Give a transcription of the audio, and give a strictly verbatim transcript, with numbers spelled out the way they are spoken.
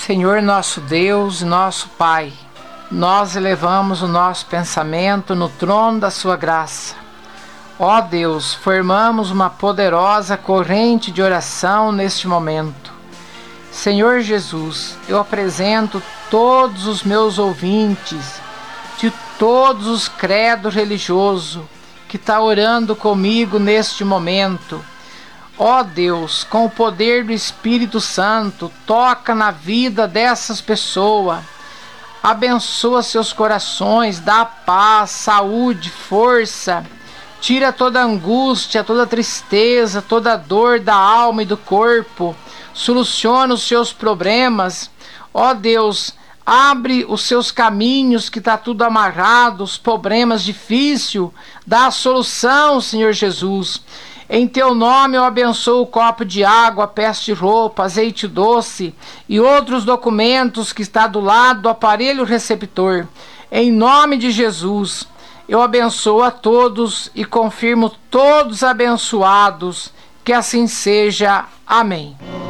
Senhor nosso Deus e nosso Pai, nós elevamos o nosso pensamento no trono da sua graça. Ó Deus, formamos uma poderosa corrente de oração neste momento. Senhor Jesus, eu apresento todos os meus ouvintes, de todos os credos religiosos, que está orando comigo neste momento. Ó Deus, com o poder do Espírito Santo, toca na vida dessas pessoas, abençoa seus corações, dá paz, saúde, força, tira toda angústia, toda tristeza, toda dor da alma e do corpo, soluciona os seus problemas. Ó Deus, abre os seus caminhos que está tudo amarrado, os problemas difíceis, dá a solução, Senhor Jesus. Em teu nome eu abençoo o copo de água, peça de roupa, azeite doce e outros documentos que está do lado do aparelho receptor. Em nome de Jesus, eu abençoo a todos e confirmo todos abençoados. Que assim seja. Amém.